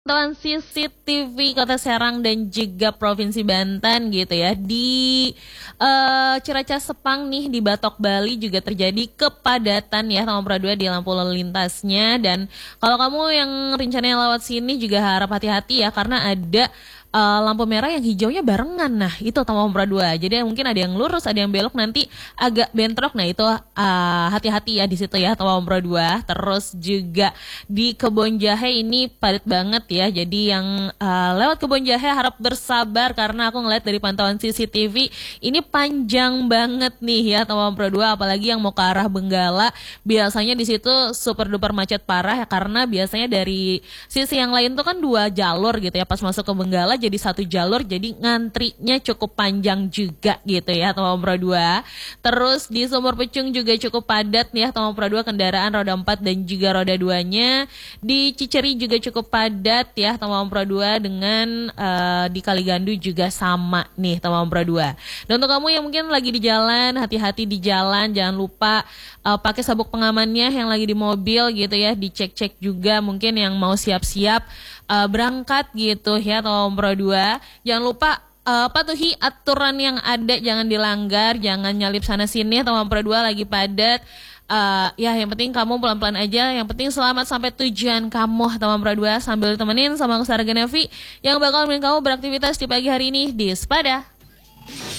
Pantauan CCTV Kota Serang dan juga Provinsi Banten gitu ya. Di Ciracas Sepang nih di Batok Bali juga terjadi kepadatan ya nomor 2 di lampu lalu lintasnya. Dan kalau kamu yang rencananya lewat sini juga harap hati-hati ya karena ada lampu merah yang hijaunya barengan. Nah, itu nomor 2. Jadi mungkin ada yang lurus, ada yang belok nanti agak bentrok. Nah, itu hati-hati ya di situ ya nomor 2. Terus juga di Kebon Jahe ini padat banget ya. Jadi yang lewat Kebon Jahe harap bersabar karena aku ngeliat dari pantauan CCTV ini panjang banget nih ya nomor 2, apalagi yang mau ke arah Benggala. Biasanya di situ super duper macet parah ya karena biasanya dari sisi yang lain tuh kan 2 jalur gitu ya. Pas masuk ke Benggala jadi 1 jalur, jadi ngantrinya cukup panjang juga gitu ya nomor 2. Terus di Sumur Pucung juga cukup padat ya nomor 2, kendaraan roda 4 dan juga roda 2-nya. Di Ciceri juga cukup padat ya nomor 2 dengan di Kaligandu juga sama nih nomor 2. Dan untuk kamu yang mungkin lagi di jalan, hati-hati di jalan, jangan lupa pakai sabuk pengamannya yang lagi di mobil gitu ya, dicek-cek juga mungkin yang mau siap-siap berangkat gitu ya nomor 2. Jangan lupa patuhi aturan yang ada, jangan dilanggar, jangan nyalip sana sini nomor 2 lagi padat. Ya yang penting kamu pelan-pelan aja, yang penting selamat sampai tujuan kamu nomor 2 sambil temenin sama aku Sarah Genevi yang bakal nemenin kamu beraktivitas di pagi hari ini di Sepada.